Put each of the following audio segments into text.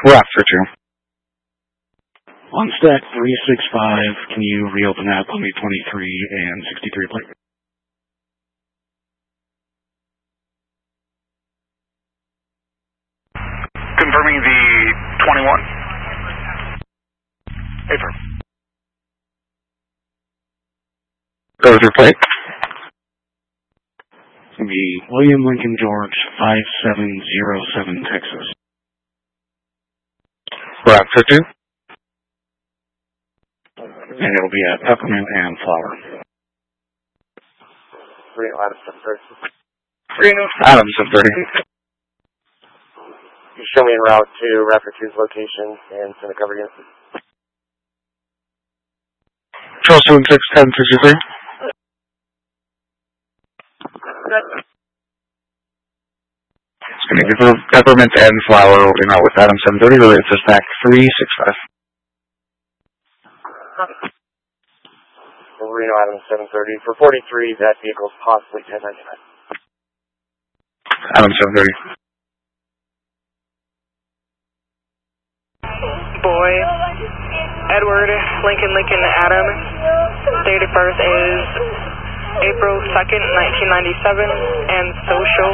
We're after 2. On stack 365, can you reopen that on the 23 and 63 plate? Confirming the 21. Affirm. Go with your plate. The William Lincoln George 5707 Texas. We're after 2. And it'll be at Peppermint and Flower. Reno Adams 730. Reno Adams 730. You show me en route to Raptor 2's location and send a cover unit. Control 761063. It's going to be Peppermint and Flower in out with Adam 730 related to stack 365. Reno Adams 730. For 43, that vehicle is possibly 1099. Adam 730. Boy, Edward, Lincoln, Adam. Date of birth is April 2nd, 1997, and social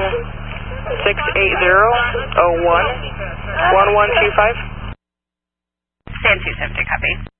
680-01-1125. Stand 270, copy.